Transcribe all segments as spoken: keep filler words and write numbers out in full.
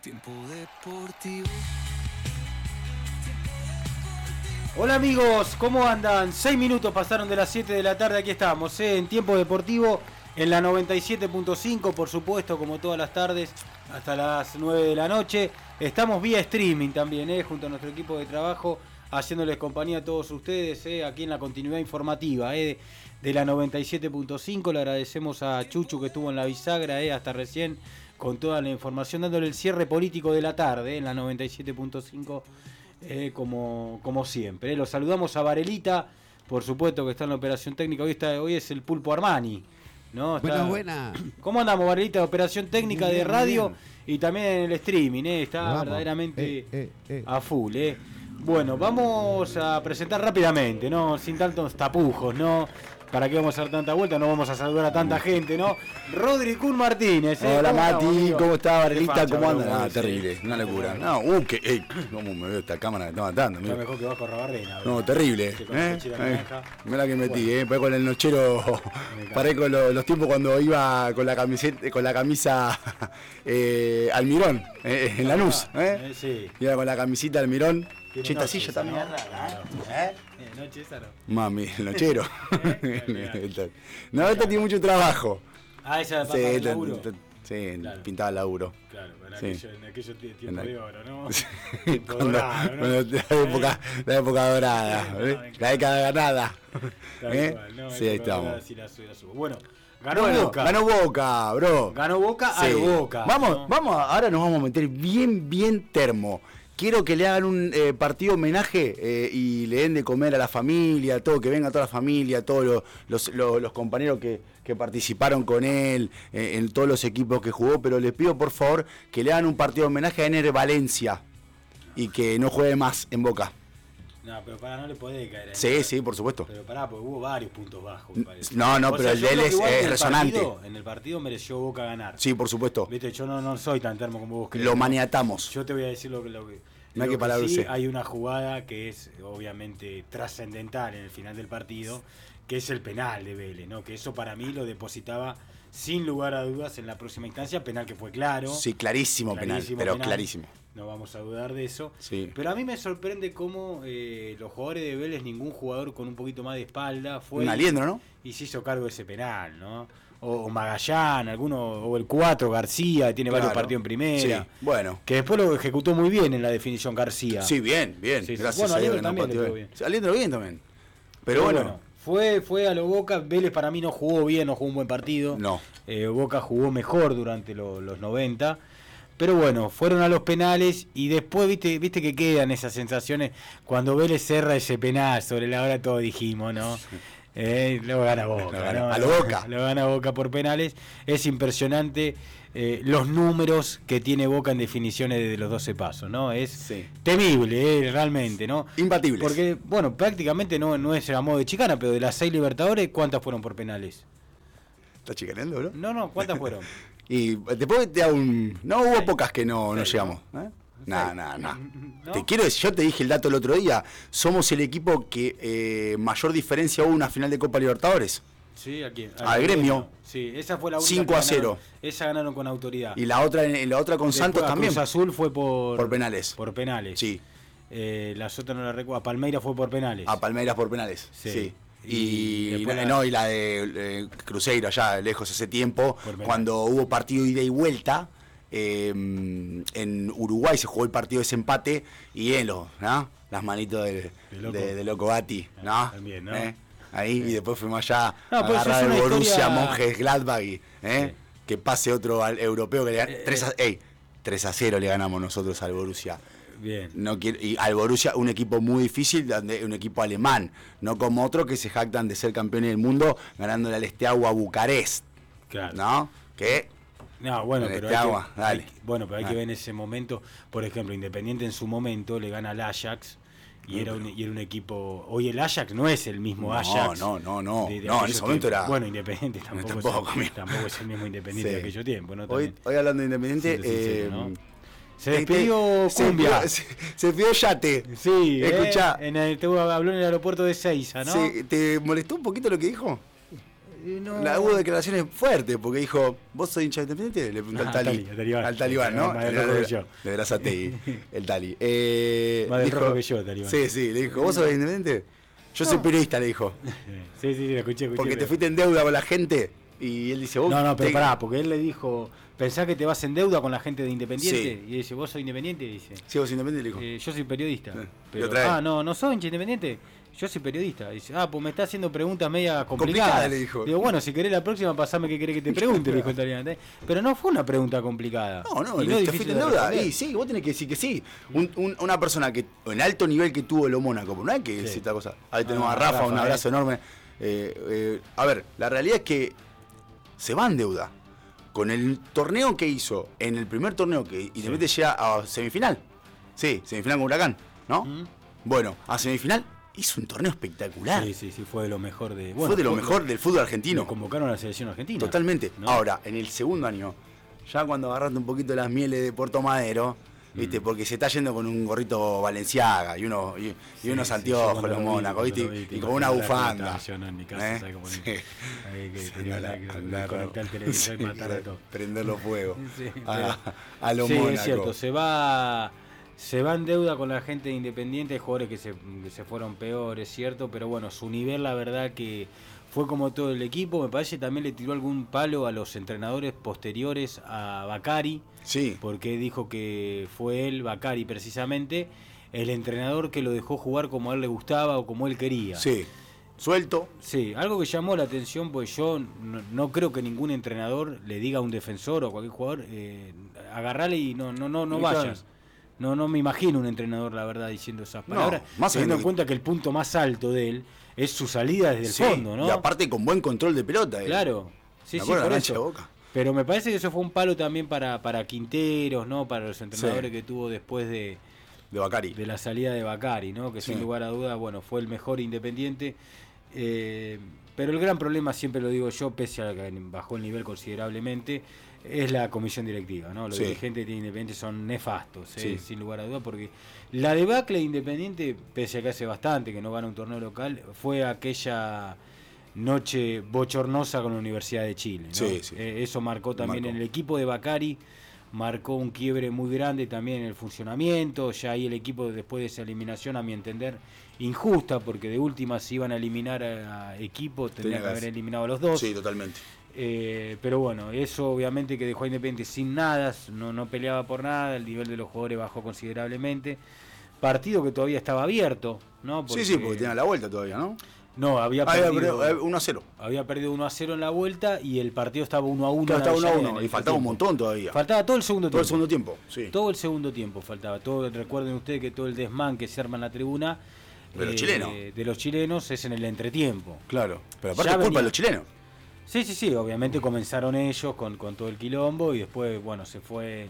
Tiempo deportivo. Hola amigos, ¿cómo andan? Seis minutos pasaron de las siete de la tarde, aquí estamos, ¿eh? En Tiempo Deportivo, en la noventa y siete punto cinco, por supuesto, como todas las tardes, hasta las nueve de la noche. Estamos vía streaming también, ¿eh? Junto a nuestro equipo de trabajo, haciéndoles compañía a todos ustedes, ¿eh? Aquí en la continuidad informativa, ¿eh? De la noventa y siete punto cinco. Le agradecemos a Chuchu que estuvo en la bisagra, ¿eh? Hasta recién, con toda la información, dándole el cierre político de la tarde, ¿eh? En la noventa y siete punto cinco. Eh, como, como siempre, eh. Los saludamos a Varelita, por supuesto que está en la operación técnica. Hoy está, hoy es el Pulpo Armani, ¿no? Está... Buena, buena. ¿Cómo andamos, Varelita? Operación técnica Muy bien, de radio muy y también en el streaming, ¿eh? Está Vamos. verdaderamente Eh, eh, eh. a full, ¿eh? Bueno, vamos a presentar rápidamente, ¿no? Sin tantos tapujos, ¿no? ¿Para qué vamos a dar tanta vuelta? No vamos a saludar a tanta gente, ¿no? Rodri Kun Martínez, ¿eh? Hola ¿Cómo Mati, estamos, ¿cómo estás, Varelita? Qué facha, ¿Cómo andas? bro, Ah, sí. terrible, una locura. No, uh, que, eh, ¿cómo me veo esta cámara que está matando? Está Mira. mejor que Vasco Rabarrena, No, ¿verdad? terrible. Que con la ¿eh? cochera Eh, naranja. Mirá que metí, Bueno. eh. Después con el nochero, paré con lo- los tiempos cuando iba con la camiseta, con la camisa eh, Almirón, eh, en Lanús, Eh, ¿eh? sí. Iba con la camisita Almirón. Tiene Che, esta noche silla esa, también. ¿no? Claro. ¿Eh? Eh, noche esa no. Mami, el nochero. Eh, No, esta tiene mucho trabajo. Ah, esa Sí, para el esta- laburo. esta- sí, Claro. pintaba el laburo. Claro, en Sí. aquello, en aquello tie- tiempo En la- de oro, ¿no? Tiempo Cuando- dorado, ¿no? cuando la época, la época dorada, Sí, ¿eh? no, La década ganada. Tal ¿Eh? cual, ¿no? Sí, ahí Época dorada, estamos. sí la subo, la subo. Bueno, ganó Bueno, Boca. ganó Boca, bro. Ganó Boca Sí. al Boca. Vamos, ¿no? vamos, ahora nos vamos a meter bien, bien termo. Quiero que le hagan un eh, partido homenaje eh, y le den de comer a la familia, todo, que venga toda la familia, todos los, los, los- los compañeros que, que participaron con él, eh, en todos los equipos que jugó, pero les pido por favor que le hagan un partido homenaje a Ener Valencia y que no juegue más en Boca. No, pero para no le podés caer ahí. Sí, sí, por supuesto. Pero pará, porque hubo varios puntos bajos, me parece. No, no, O pero sea, el yo de él creo que es, igual es en el resonante. partido- en el partido mereció Boca ganar. Sí, por supuesto. Viste, yo no, no soy tan termo como vos crees. Lo ¿no? maniatamos. Yo te voy a decir lo que... Lo que No hay lo que palabrearse. sí, hay una jugada que es obviamente trascendental en el final del partido, que es el penal de Vélez, ¿no? Que eso para mí lo depositaba sin lugar a dudas en la próxima instancia, penal que fue claro. Sí, clarísimo, penal, Clarísimo pero penal. clarísimo. No vamos a dudar de eso. Sí. Pero a mí me sorprende cómo eh, los jugadores de Vélez, ningún jugador con un poquito más de espalda fue Un aliendro, ¿no? y se hizo cargo de ese penal, ¿no? O, o Magallán, alguno, o el cuatro, García, tiene varios Claro. partidos en primera. Sí, bueno. Que después lo ejecutó muy bien en la definición García. Sí, bien, bien. Sí, sí. Gracias Bueno, a Dios. Aliendro que no también pateó le pegó bien. bien. Sí, Aliendro bien también. Pero bueno, fue, fue a lo Boca. Vélez para mí no jugó bien, no jugó un buen partido. No. Eh, Boca jugó mejor durante lo- los noventa. Pero bueno, fueron a los penales y después viste, viste que quedan esas sensaciones cuando Vélez cerra ese penal, sobre la hora todos dijimos, ¿no? Eh, lo gana Boca. Lo gana- ¿no? a lo Boca. Lo gana Boca por penales. Es impresionante eh, los números que tiene Boca en definiciones de los doce pasos, ¿no? Es Sí. temible, eh, realmente, ¿no? Imbatibles. Porque, bueno, prácticamente no, no es a modo de chicana, pero de las seis Libertadores, ¿cuántas fueron por penales? ¿Estás chicaneando, bro? No, no, ¿cuántas fueron? Y después te hago un. No hubo Seis. pocas que no, no Seis, llegamos. ¿no? ¿eh? No, Seis. no, no. ¿No? Te quiero decir, yo te dije el dato el otro día. Somos el equipo que eh, mayor diferencia hubo en una final de Copa Libertadores. Sí, aquí. Al Gremio. Sí, esa fue la única. cinco que a cero. ganaron. Esa ganaron con autoridad. Y la otra, en la otra con Después Santos a también. Cruz Azul fue por. Por penales. Por penales. Sí. Eh, las otras no las recuerdo. A Palmeiras fue por penales. A Palmeiras por penales. Sí. Sí. Y Y, después la, la- no, y la de eh, Cruzeiro, allá lejos ese tiempo, Por penales. cuando hubo partido ida y vuelta. eh, en Uruguay se jugó el partido de ese empate y en los, ¿no? Las manitos de, De Loco. de, de Loco Bati, ¿no? Ah, también, ¿no? ¿Eh? Ahí, y después fuimos allá No, a pues agarrar es el una Borussia historia- Monjes Gladbach y, ¿eh? Sí. Que pase otro al europeo que le gana Eh, tres a, ey, tres a cero le ganamos nosotros al Borussia. Bien. No quiero, y al Borussia, un equipo muy difícil, donde un equipo alemán, no como otro que se jactan de ser campeones del mundo ganándole al Steaua Bucarest, Claro. ¿no? Que No, bueno, Con pero este hay agua, que, dale. hay que- bueno, pero hay que Dale. ver en ese momento, por ejemplo, Independiente en su momento le gana al Ajax y No, era un, pero- y era un equipo. Hoy el Ajax no es el mismo No, Ajax. no, no, no. de- de No, en aquellos ese momento tiempos. era- Bueno, Independiente tampoco, Tampoco, es, mira. tampoco es el mismo Independiente Sí. de aquellos tiempos, ¿no? hoy, También, hoy hablando de Independiente, siendo sincero, eh, ¿no? Se te- despidió se Cumbia. despidió- Se, se despidió Yate. Sí, Escuchá. eh, en el, te habló en el aeropuerto de Seiza, ¿no? Se- ¿Te molestó un poquito lo que dijo? Eh, no. La, hubo declaraciones fuertes, porque dijo, ¿vos sos hincha de Independiente? Le preguntó Ah, al Tali. al Tali, al Talibán. Al Talibán, ¿no? Más del rojo que yo. De Berazategui, el Tali. Eh, Más del dijo, rojo que yo, Talibán. Sí, sí, le dijo, ¿vos sos de Independiente? Yo soy No. periodista, le dijo. Sí, sí, sí, lo escuché, escuché. Porque te pero- fuiste en deuda con la gente. Y él dice, vos. No, no, pero te- pará, porque él le dijo, ¿pensás que te vas en deuda con la gente de Independiente? Sí. Y dice, ¿vos sos Independiente? Y dice, Sí, vos Independiente, le dijo. eh, yo soy periodista. Sí. Pero, Y otra vez. ah, no, no soy hincha Independiente. Yo soy periodista. Dice, ah, pues me está haciendo preguntas media complicadas. Complicada, le dijo. Digo, bueno, si querés la próxima, pasame qué querés que te pregunte, le dijo el Talibán. Pero no fue una pregunta complicada. No, no, Y le- te difícil fuiste en de deuda. responder. Y sí, vos tenés que decir que sí. Un- un- una persona que en alto nivel que tuvo lo Mónaco, no hay que Sí. decir esta cosa. Ahí tenemos Ah, a Rafa, Rafa, un eh. abrazo enorme. Eh, eh, a ver, la realidad es que se va en deuda. Con el torneo que hizo, en el primer torneo que Independiente llega a semifinal. Sí, semifinal con Huracán, ¿no? ¿Mm? Bueno, a semifinal hizo un torneo espectacular. Sí, sí, sí, fue de lo mejor de. Bueno, Fue de lo mejor del fútbol argentino. Lo convocaron a la selección argentina. Totalmente. ¿no? Ahora, en el segundo año, ya cuando agarraste un poquito las mieles de Puerto Madero, ¿viste? Porque se está yendo con un gorrito Valenciaga y, uno, y, y Sí, unos sí, anteojos, yo cuando los lo vi, Mónacos, cuando ¿viste? lo vi, Y te con una imaginas la bufanda. puta, yo no, en mi casa, ¿Eh? ¿sabes cómo? Sí. Ahí que Sí, tenía andar- que andar- conectar el televisor sí, y matar a todo. Prenderlo fuego. Sí, a, pero- a los sí, Mónacos. es cierto, se va se va en deuda con la gente de Independiente, hay jugadores que se, que se fueron peores, cierto, pero bueno, su nivel la verdad que fue como todo el equipo, me parece que también le tiró algún palo a los entrenadores posteriores a Bacari, Sí, porque dijo que fue él, Bacari precisamente, el entrenador que lo dejó jugar como a él le gustaba o como él quería. sí. Suelto. Sí, algo que llamó la atención, pues yo no, no creo que ningún entrenador le diga a un defensor o a cualquier jugador, eh, agarrale y no, no, no, no Y vayas. claro. No, no me imagino un entrenador, la verdad, diciendo esas No, palabras, más teniendo en sabiendo que- cuenta que el punto más alto de él es su salida desde el Sí, fondo, ¿no? Y aparte con buen control de pelota. él. Claro, sí, Me sí, acuerdo por la cancha eso. de Boca. Pero me parece que eso fue un palo también para, para Quinteros, ¿no? Para los entrenadores Sí. que tuvo después de, De Bacari. de la salida de Bacari, ¿no? Que Sí. sin lugar a duda, bueno, fue el mejor Independiente. Eh, pero el gran problema, siempre lo digo yo, pese a que bajó el nivel considerablemente, es la comisión directiva, ¿no? Los Sí. dirigentes de Independiente son nefastos, ¿eh? Sí. Sin lugar a duda, porque la debacle de Independiente, pese a que hace bastante que no gana un torneo local, fue aquella noche bochornosa con la Universidad de Chile, ¿no? Sí, sí. Eh, eso marcó también Marcó. en el equipo de Bacari, marcó un quiebre muy grande también en el funcionamiento. Ya ahí el equipo, después de esa eliminación, a mi entender, injusta, porque de última se iban a eliminar a, a equipo, tendrían que que haber hacer. eliminado a los dos. Sí, totalmente. Eh, pero bueno, eso obviamente que dejó a Independiente sin nada, no, no peleaba por nada, el nivel de los jugadores bajó considerablemente. Partido que todavía estaba abierto, ¿no? Sí, sí, porque tenía la vuelta todavía, ¿no? No, había Ah, perdido, pero, eh, uno a cero. había perdido uno a cero en la vuelta y el partido estaba uno a uno. Claro, en la estaba uno a Avellaneda uno en y el faltaba un tiempo. montón todavía. Faltaba todo el segundo Todo el tiempo. segundo tiempo, sí. Todo el segundo tiempo faltaba. Todo, recuerden ustedes que todo el desmán que se arma en la tribuna De los chilenos. de los chilenos es en el entretiempo. Claro. Pero aparte Ya es culpa venía. de los chilenos. Sí, sí, sí, obviamente comenzaron ellos con, con todo el quilombo y después, bueno, se fue,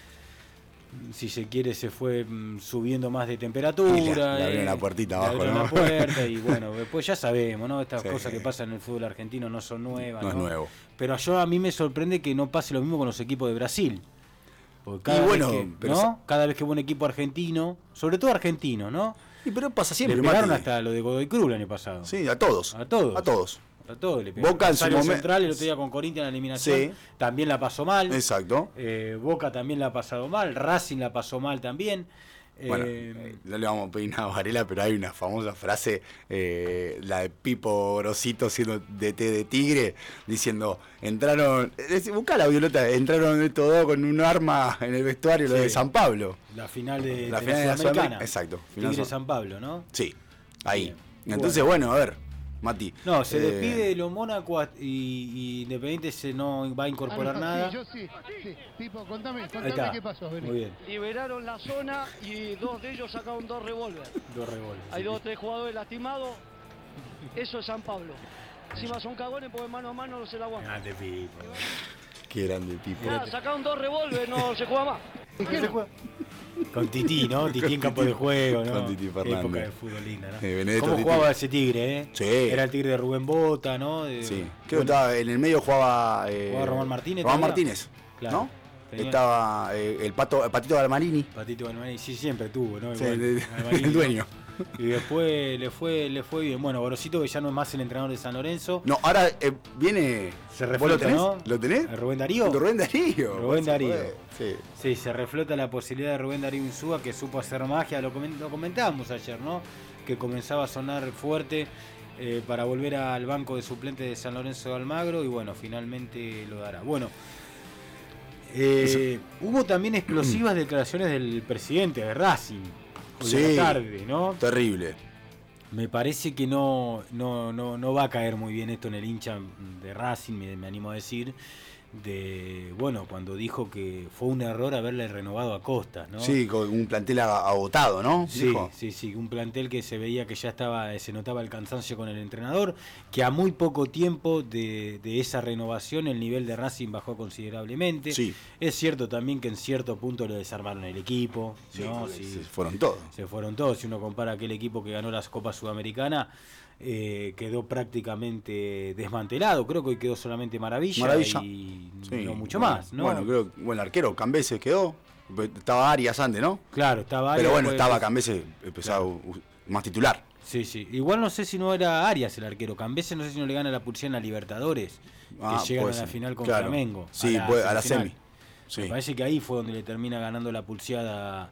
si se quiere, se fue mm, subiendo más de temperatura. Y le- le abrieron eh, la puertita le abajo, abrieron ¿no? la puerta y bueno, después ya sabemos, ¿no? Estas Sí. cosas que pasan en el fútbol argentino no son nuevas, No ¿no? es nuevo. Pero yo a mí me sorprende que no pase lo mismo con los equipos de Brasil. Porque cada, Y bueno, vez, que, pero ¿no? sa- cada vez que va un equipo argentino, sobre todo argentino, ¿no? Y pero pasa siempre, Le pegaron Mati. hasta lo de Godoy Cruz el año pasado. Sí, a todos. A todos. A todos. A todos le pegaron. Boca en su Rosario momen- Central el otro día con Corinthians en la eliminación Sí. también la pasó mal. Exacto. Eh, Boca también la ha pasado mal. Racing la pasó mal también. Bueno, Eh, eh, no le vamos a pedir nada a Varela, pero hay una famosa frase, eh, la de Pipo Grosito siendo D T de Tigre, diciendo, entraron, eh, busca la Violeta, entraron estos dos con un arma en el vestuario, lo Sí. de San Pablo. la final de La de final de la Sudamericana. Sudamericana, exacto, final Tigre Sud- San Pablo, ¿no? Sí, ahí. Bien. Entonces, bueno. a ver, Mati. No, se eh, despide de los Mónaco y, y Independiente se no va a incorporar Ah, no, nada. Sí, yo sí, sí. Pipo, contame, Ahí contame está. qué pasó. Vení. Muy bien. Liberaron la zona y dos de ellos sacaron dos revólveres. Dos revólveres. Hay dos o tres jugadores lastimados. Eso es San Pablo. Encima son cagones porque mano a mano no se la aguantan. Grande Pipo. Qué grande Pipo. Nada, sacaron dos revólveres, no se juega más. ¿Qué se juega? Con Tití, ¿no? Tití en campo de juego, ¿no? Con Tití Fernández. Época de fútbol linda, ¿no? Eh, Benedetto ¿Cómo Tití. jugaba ese Tigre, eh? Sí. Era el Tigre de Rubén Bota, ¿no? De- Sí, creo que bueno, estaba en el medio jugaba. Eh, Jugaba Román Martínez Román todavía. Martínez, Claro. ¿no? Tenía- Estaba eh, el pato, el patito Galmarini, Patito Galmarini, sí, siempre tuvo, ¿no? sí, Igual, el, Galmarini, el dueño. ¿no? y después le fue le fue bien. Bueno, Gorosito, que ya no es más el entrenador de San Lorenzo. No, ahora eh, viene. Se ¿Vos lo reflota, tenés? ¿no? ¿Lo tenés? ¿Rubén Darío? Rubén Darío. Rubén Darío. Sí. Sí, se reflota la posibilidad de Rubén Darío Insúa, que supo hacer magia, lo, coment lo comentábamos ayer, ¿no? Que comenzaba a sonar fuerte eh, para volver al banco de suplentes de San Lorenzo de Almagro, y bueno, finalmente lo dará. Bueno, eh, hubo también explosivas declaraciones del presidente de Racing hoy Sí, de la tarde, ¿no? Terrible. Me parece que no, no, no, no va a caer muy bien esto en el hincha de Racing, me, me animo a decir, de bueno, cuando dijo que fue un error haberle renovado a Costa, ¿no? Sí, con un plantel agotado, ¿no? Sí, Dijo. sí, sí, un plantel que se veía que ya estaba, se notaba el cansancio con el entrenador, que a muy poco tiempo de, de esa renovación el nivel de Racing bajó considerablemente. Sí. Es cierto también que en cierto punto le desarmaron el equipo, Sí, ¿no? se Sí, fueron todos. se fueron todos. Si uno compara aquel equipo que ganó las Copas Sudamericanas, eh, quedó prácticamente desmantelado. Creo que hoy quedó solamente Maravilla, Maravilla. y Sí, no mucho bueno, más, ¿no? Bueno, creo que bueno, el arquero Cambeses quedó. Estaba Arias antes, ¿no? Claro, estaba Arias, Pero bueno, después- estaba Cambeses, empezaba Claro. más titular. Sí, sí. Igual no sé si no era Arias el arquero. Cambeses no sé si no le gana la pulsión a Libertadores, Ah, que llegan a puede la ser. final con Claro. Flamengo. Sí, puede- a la semifinal. semi. Sí. Me parece que ahí fue donde le termina ganando la pulseada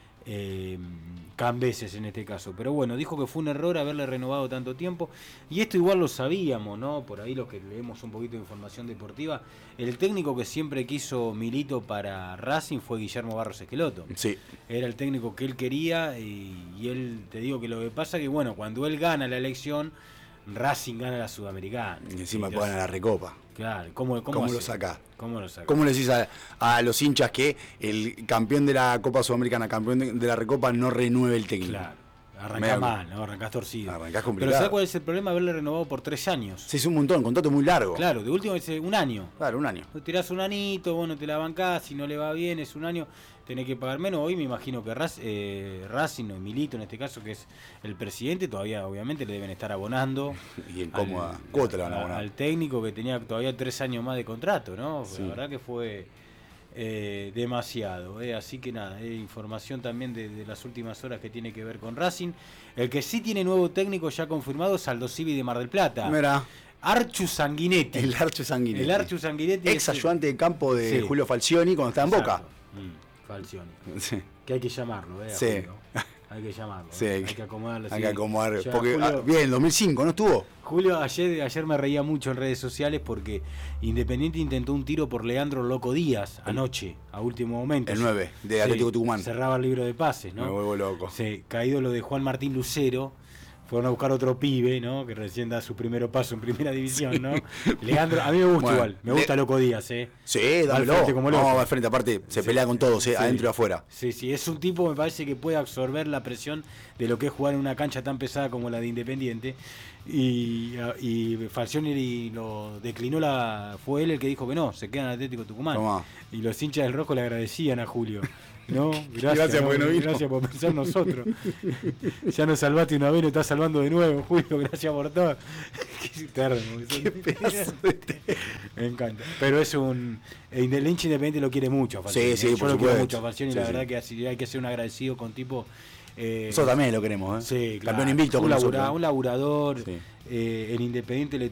eh, Cambeses en este caso. Pero bueno, dijo que fue un error haberle renovado tanto tiempo. Y esto igual lo sabíamos, ¿no? Por ahí los que leemos un poquito de información deportiva. El técnico que siempre quiso Milito para Racing fue Guillermo Barros Esqueloto. Sí. Era el técnico que él quería, y, y él, te digo que lo que pasa que, bueno, cuando él gana la elección, Racing gana la Sudamericana. Y encima Entonces, juegan a la Recopa. Claro, ¿cómo, cómo, ¿Cómo lo hace? saca? ¿Cómo lo saca? ¿Cómo le decís a, a los hinchas que el campeón de la Copa Sudamericana, campeón de, de la Recopa, no renueve el técnico? Claro, arrancás Medio- mal, ¿no? Arrancás torcido. Arrancás Pero complicado. ¿sabes cuál es el problema? Haberle renovado por tres años. Se hizo un montón, contrato muy largo. Claro, de último es un año. Claro, un año. Vos tirás un anito, bueno, te la bancás, si no le va bien, es un año, tenés que pagar menos. Hoy me imagino que Raz, eh, Racing o Milito, en este caso, que es el presidente, todavía obviamente le deben estar abonando. Y en cómoda cuota le van a a- abonar. al técnico que tenía todavía tres años más de contrato, ¿no? Sí. La verdad que fue eh, demasiado. eh. Así que nada, eh, información también de, de las últimas horas que tiene que ver con Racing. El que sí tiene nuevo técnico ya confirmado es Aldo Civi de Mar del Plata. Mira, Archu Sanguinetti. el Archo Sanguinetti. El Archu Sanguinetti. Ex es- ayudante de campo de Sí. Julio Falcioni cuando estaba en Boca. Exacto. Mm, Falcioni. Sí. Que hay que llamarlo, ¿eh? a Sí. Julio. Hay que llamarlo. Sí, ¿eh? hay hay que- que acomodarlo. Hay sí. que acomodar. Ya, Porque, Julio, ah, bien, en dos mil cinco, ¿no estuvo? Julio, ayer, ayer me reía mucho en redes sociales porque Independiente intentó un tiro por Leandro Loco Díaz anoche, a último momento. El nueve, de Atlético Tucumán. Cerraba el libro de pases, ¿no? Me vuelvo loco. Sí, caído lo de Juan Martín Lucero. Fueron a buscar otro pibe, ¿no? Que recién da su primer paso en primera división, ¿no? Leandro, a mí me gusta Bueno, igual. Me le- gusta Loco Díaz, ¿eh? Sí, Va al dámelo. frente como No, loco. va al frente, aparte, se Sí. pelea con todos, eh, Sí. adentro y afuera. Sí, sí, es un tipo, me parece que puede absorber la presión de lo que es jugar en una cancha tan pesada como la de Independiente. Y, y Falcioni lo declinó, la fue él el que dijo que no, se queda en Atlético Tucumán. Tomá. Y los hinchas del Rojo le agradecían a Julio. No, gracias, Gracias porque no vino. gracias por pensar en nosotros. Ya nos salvaste una vez, nos estás salvando de nuevo, Julio, gracias por todo. Qué termo. Qué pedazo de Me encanta. Pero es un. El hincha independiente lo quiere mucho a Falcioni. Sí, sí, ¿eh? Yo por lo quiero supuesto. mucho a Falcioni, Sí, la sí. verdad que así hay que ser un agradecido con tipo. Eh, Nosotros también lo queremos, ¿eh? Sí, claro. Campeón invicto un, con labura- nosotros. un laburador. Sí. Eh, el Independiente le,